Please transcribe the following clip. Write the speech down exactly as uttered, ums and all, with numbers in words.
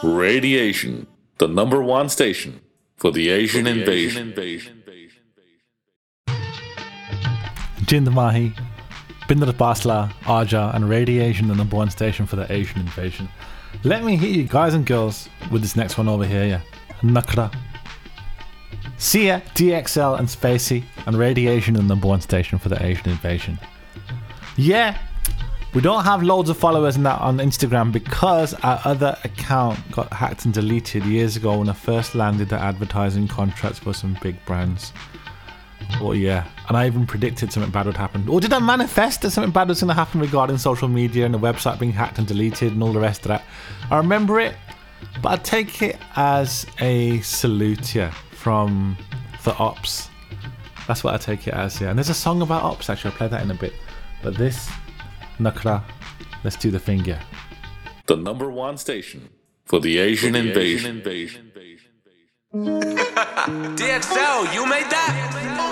Radiation, the number one station for the Asian invasion. Jind Mahi, Bindar Basla, Aja, and Radiation, the number one station for the Asian invasion. Let me hit you guys and girls with this next one over here, yeah. Nakra. Sia, D X L, and Spacey, and Radiation, the number one station for the Asian invasion. Yeah, we don't have loads of followers in that on Instagram because our other account got hacked and deleted years ago when I first landed the advertising contracts for some big brands. Oh yeah, and I even predicted something bad would happen. Or did I manifest that something bad was going to happen regarding social media and the website being hacked and deleted and all the rest of that? I remember it, but I take it as a salute, yeah, from the Ops. That's what I take it as, yeah. And there's a song about Ops, actually, I'll play that in a bit. But this, Nakra, let's do the thing, yeah. The number one station for the Asian for the invasion. Asian invasion. D X L, you made that?